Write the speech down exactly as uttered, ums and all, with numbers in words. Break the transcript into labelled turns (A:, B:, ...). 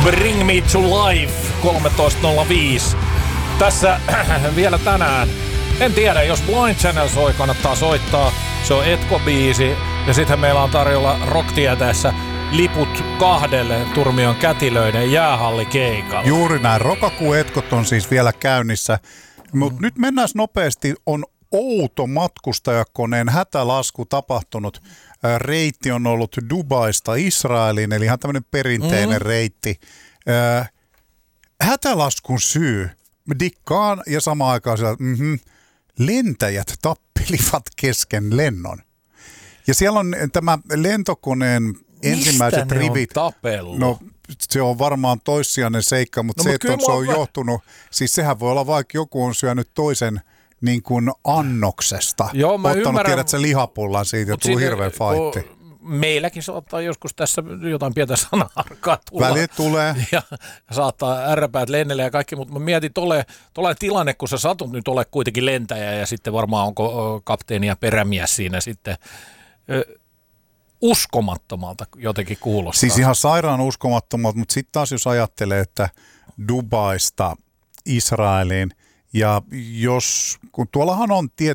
A: Bring Me to Life kolmetoista nolla viisi. Tässä vielä tänään. En tiedä, jos Blind Channel soi, kannattaa soittaa. Se on Etko-biisi. Ja sitten meillä on tarjolla Rocktieteessä liput kahdelle Turmion kätilöiden jäähallikeikalle.
B: Juuri näin. Rokakuun etkot on siis vielä käynnissä. Mutta mm. nyt mennään nopeasti. On outo matkustajakoneen hätälasku tapahtunut. Reitti on ollut Dubaista Israeliin, eli ihan tämmöinen perinteinen mm. reitti. Hätälaskun syy. Dikkaan ja samaan aikaan siellä, mm-hmm, lentäjät tappelivat kesken lennon. Ja siellä on tämä lentokoneen ensimmäiset
A: Mistä ne
B: rivit.
A: on tapellut?
B: No se on varmaan toissijainen seikka, mutta no, se, että se on johtunut, siis sehän voi olla vaikka joku on syönyt toisen niin kuin annoksesta.
A: Joo, mä
B: ottanut
A: ymmärrän,
B: tiedät se lihapullan siitä ja tuli hirveä faitti.
A: Meilläkin saattaa joskus tässä jotain pientä sanarkaa tulla.
B: Väliin tulee.
A: Ja saattaa ärräpäät lennellä ja kaikki, mutta mä mietin tuollainen tilanne, kun sä satut nyt ole kuitenkin lentäjä ja sitten varmaan onko kapteeni ja perämies siinä sitten ö, uskomattomalta jotenkin kuulostaa.
B: Siis ihan sairaan uskomattomalta, mutta sitten taas jos ajattelee, että Dubaista Israeliin ja jos, kun tuollahan on tie,